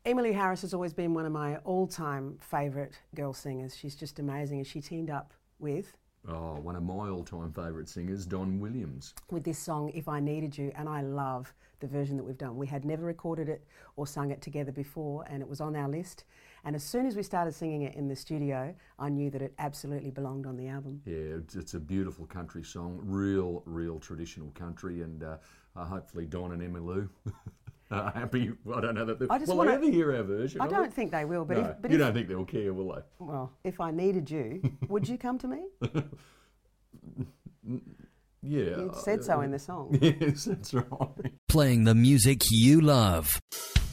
Emmylou Harris has always been one of my all-time favourite girl singers. She's just amazing, and she teamed up with... Oh, one of my all-time favourite singers, Don Williams. With this song, If I Needed You, and I love the version that we've done. We had never recorded it or sung it together before, and it was on our list. And as soon as we started singing it in the studio, I knew that it absolutely belonged on the album. Yeah, it's a beautiful country song, real traditional country, and hopefully Don and Emmylou are happy. I don't know that they'll ever hear our version. I don't think they will, but, no, you don't think they'll care, will they? Well, if I needed you, would you come to me? Yeah. You said so in the song. Yes, that's right. Playing the music you love.